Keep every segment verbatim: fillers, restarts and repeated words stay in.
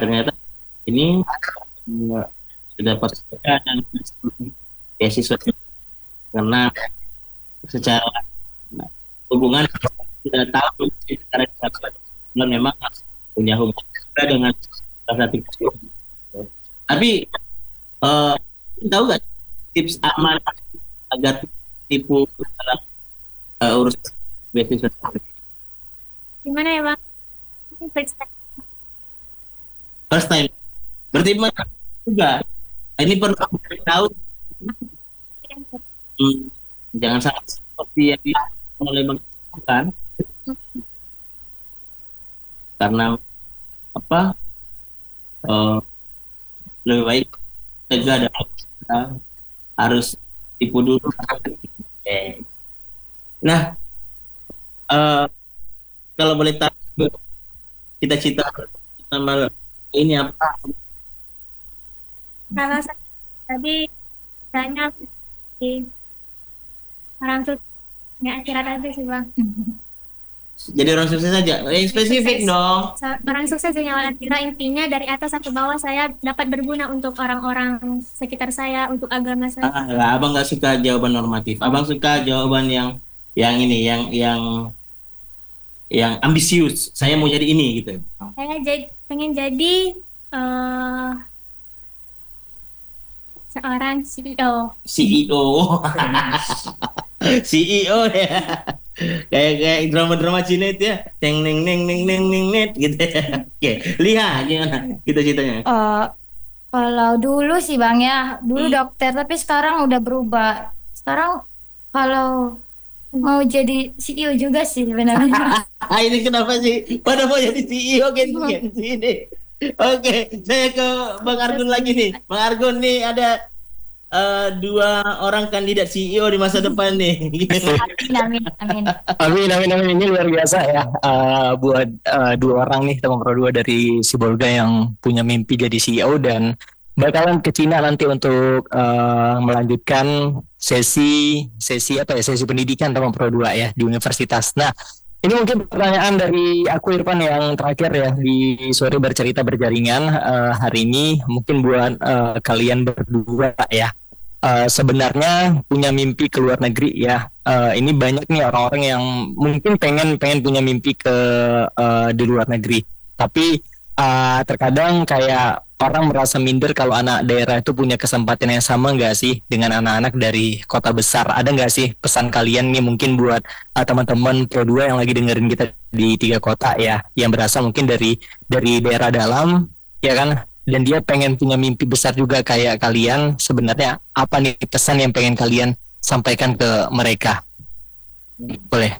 ternyata ini uh, sudah dapat dan beasiswa karena secara hubungan sudah tahu secara sahabat memang punya hubungan dengan salah satu. Tapi uh, tahu nggak tips aman agar tipu dalam uh, urus beasiswa? Gimana ya bang? First time. First time. Berarti mana juga? Ini perlu tahu. Hmm, jangan sampai seperti yang dilakukan oleh Bang kan? Karena apa? Uh, lebih baik tegak dan kita harus tipu dulu. Okay. Nah, uh, kalau boleh tahu cita-cita sama ini apa? Kalau saya tadi tanya di orang tuh nggak akhirat aja sih bang. Jadi orang sukses saja. Yang spesifik Sukses. dong. Orang sukses punya akhirat, intinya dari atas sampai bawah saya dapat berguna untuk orang-orang sekitar saya, untuk agama saya. Ah, lah, abang nggak suka jawaban normatif. Abang suka jawaban yang yang ini, yang yang yang ambisius. Saya mau jadi ini gitu. Saya jadi, pengen jadi uh, seorang C E O. C E O. C E O ya. Kayak kayak drama-drama Cina itu ya. Teng neng neng neng neng neng net gitu ya. Oke, lihat gimana kita ceritanya. Uh, kalau dulu sih bang ya, dulu Hmm. dokter, tapi sekarang udah berubah. Sekarang kalau mau jadi C E O juga sih sebenarnya. Ah, ini kenapa sih? Pada mau jadi C E O kan sini. Oke, saya ke Bang Argun lagi nih. Bang Argun nih ada uh, dua orang kandidat C E O di masa depan nih. Amin, amin, amin. Amin, amin, amin. Ini luar biasa ya. Uh, buat uh, dua orang nih, teman pro dua dari Sibolga yang punya mimpi jadi C E O dan bakalan ke Cina nanti untuk uh, melanjutkan sesi sesi apa ya sesi pendidikan teman pro dua ya di universitas. Nah, ini mungkin pertanyaan dari aku Irfan yang terakhir ya di sore bercerita berjaringan uh, hari ini mungkin buat uh, kalian berdua ya. Uh, sebenarnya punya mimpi ke luar negeri ya. Uh, ini banyak nih orang-orang yang mungkin pengen pengen punya mimpi ke uh, di luar negeri. Tapi uh, terkadang kayak orang merasa minder kalau anak daerah itu punya kesempatan yang sama nggak sih dengan anak-anak dari kota besar. Ada nggak sih pesan kalian nih mungkin buat uh, teman-teman pro dua yang lagi dengerin kita di tiga kota ya, yang berasal mungkin dari dari daerah dalam ya kan? Dan dia pengen punya mimpi besar juga kayak kalian, sebenarnya apa nih pesan yang pengen kalian sampaikan ke mereka? Boleh.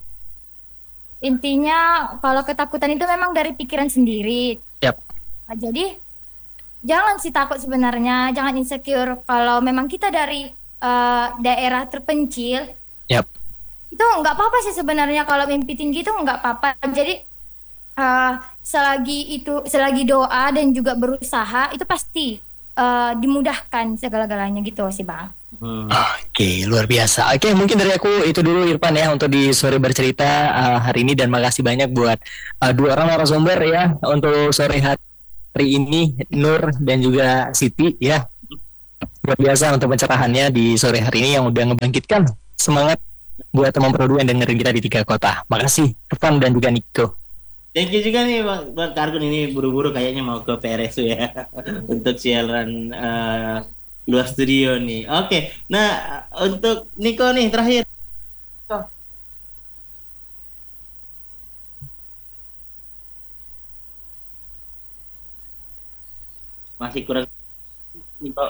Intinya kalau ketakutan itu memang dari pikiran sendiri. Yap. Nah, jadi jangan sih takut sebenarnya, jangan insecure. Kalau memang kita dari uh, daerah terpencil, Yap. itu nggak apa-apa sih sebenarnya. Kalau mimpi tinggi itu nggak apa-apa. Jadi uh, selagi itu selagi doa dan juga berusaha itu pasti uh, dimudahkan segala-galanya gitu sih bang. Hmm. Oke, luar biasa. Oke, mungkin dari aku itu dulu Irfan ya untuk di sore bercerita uh, hari ini, dan makasih banyak buat uh, dua orang narasumber ya untuk sore hari ini, Nur dan juga Siti ya. Luar biasa untuk pencerahannya di sore hari ini yang udah ngebangkitkan semangat buat teman pro dua yang dengerin kita di tiga kota. Makasih Irfan dan juga Niko. Thank you juga nih Bang, Bang Argun, ini buru-buru kayaknya mau ke P R S U ya untuk siaran uh, luar studio nih. Oke, nah untuk Niko nih terakhir. Masih kurang Niko.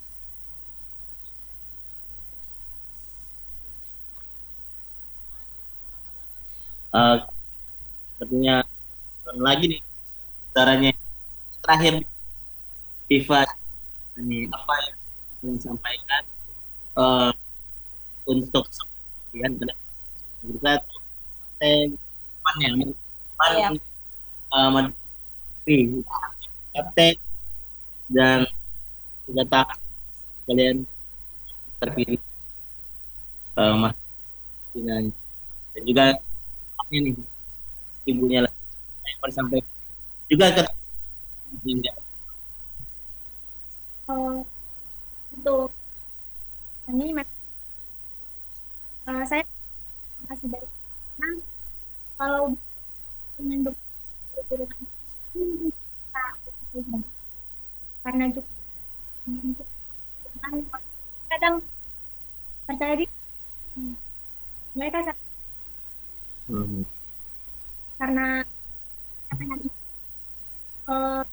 Uh, sepertinya lagi nih caranya terakhir Viva ini apa yang ingin sampaikan uh, untuk sekian kita teman yang teman menteri kapten dan senjata kalian terpilih uh, mas dan juga ini ibunya lah sampai juga ke Eh, untuk ini mas, eh, saya masih dari nah, kalau dengan guru karena juga kadang percaya diri mereka sa- Hmm. karena apa yang eh,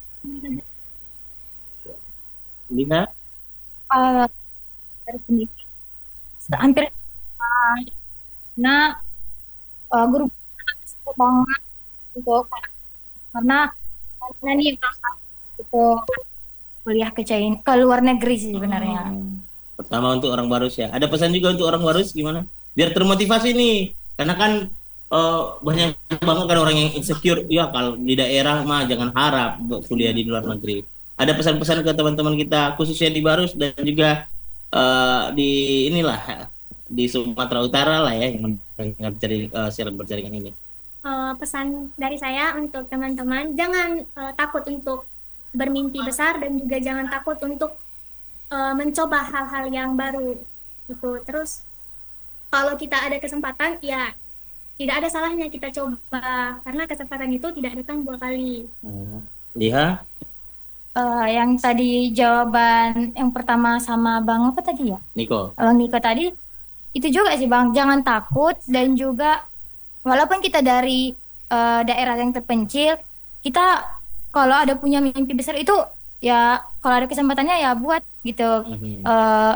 Lina, Eh, dari sendiri hampir uh, nah eh, guru suka banget untuk karena karena nih untuk kuliah ke China ke luar negeri sih sebenarnya. Hmm. Pertama untuk orang Barus ya. Ada pesan juga untuk orang Barus gimana? Biar termotivasi nih. Karena kan eh, banyak banget kan orang yang insecure. Ya kalau di daerah mah jangan harap buat kuliah di luar negeri. Ada pesan-pesan ke teman-teman kita khususnya di Barus dan juga eh, di inilah di Sumatera Utara lah ya yang mendengar jaring, eh, siaran berjaringan ini. eh, pesan dari saya untuk teman-teman jangan eh, takut untuk bermimpi besar dan juga jangan takut untuk eh, mencoba hal-hal yang baru gitu. Terus kalau kita ada kesempatan ya tidak ada salahnya kita coba karena kesempatan itu tidak datang dua kali. Hmm. Liha, Eh, yang tadi jawaban yang pertama sama Bang apa tadi ya? Niko. Bang Niko tadi itu juga sih Bang, jangan takut dan juga walaupun kita dari eh, daerah yang terpencil, kita kalau ada punya mimpi besar itu ya kalau ada kesempatannya ya buat gitu. Mhm. Eh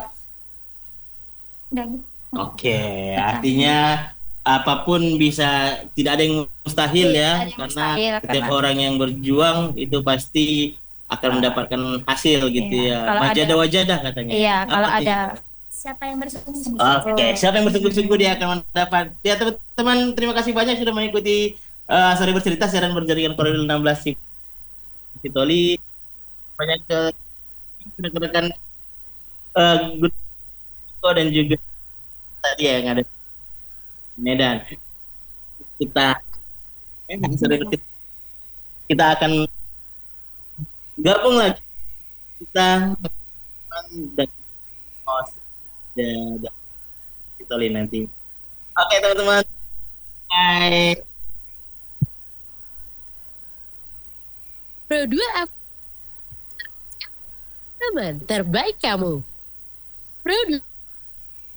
udah gitu. Oke, artinya apapun bisa, tidak ada yang mustahil Iya, ya, ada yang karena mustahil, setiap karena- orang yang berjuang itu pasti akan mendapatkan hasil gitu Iya, ya. kalau Wajadah ada- wajadah katanya. Iya, kalau Apa ada tuh? Siapa yang bersungguh-sungguh? Oke, siapa yang bersungguh-sungguh dia akan mendapat. Ya teman-teman, terima kasih banyak sudah mengikuti eh Sore Bercerita siaran berjaringan Koridor enam belas Sitoli. Banyak ke rekan-rekan eh Gusto dan juga tadi ya yang ada di Medan. Kita eh, Sore Bercerita, kita akan gabung lagi kita dan host dan Sitoli nanti. Oke teman-teman, bye. Pro dua F- teman terbaik kamu. Pro dua